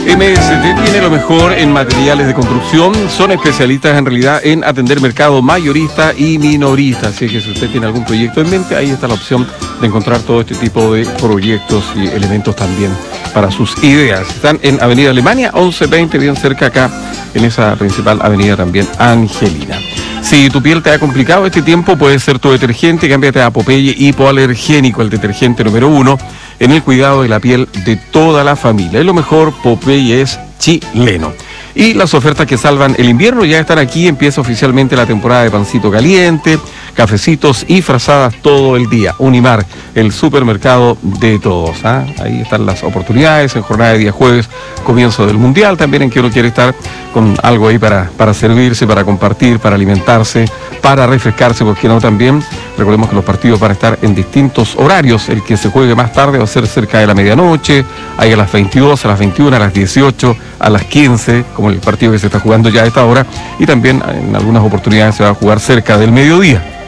MST tiene lo mejor en materiales de construcción. Son especialistas en realidad en atender mercado mayorista y minorista. Así que si usted tiene algún proyecto en mente, ahí está la opción de encontrar todo este tipo de proyectos y elementos también para sus ideas. Están en Avenida Alemania 1120, bien cerca acá, en esa principal avenida también Angelina. Si tu piel te ha complicado este tiempo, puede ser tu detergente. Cámbiate a Popeye Hipoalergénico, el detergente número 1 en el cuidado de la piel de toda la familia. Es lo mejor, Popeye es chileno. Y las ofertas que salvan el invierno ya están aquí. Empieza oficialmente la temporada de pancito caliente, cafecitos y frazadas todo el día. Unimar, el supermercado de todos. Ahí están las oportunidades en jornada de día jueves, comienzo del Mundial, también en que uno quiere estar con algo ahí para servirse, para compartir, para alimentarse, para refrescarse, porque no también. Recordemos que los partidos van a estar en distintos horarios. El que se juegue más tarde va a ser cerca de la medianoche, ahí a las 22, a las 21, a las 18, a las 15, como el partido que se está jugando ya a esta hora, y también en algunas oportunidades se va a jugar cerca del mediodía.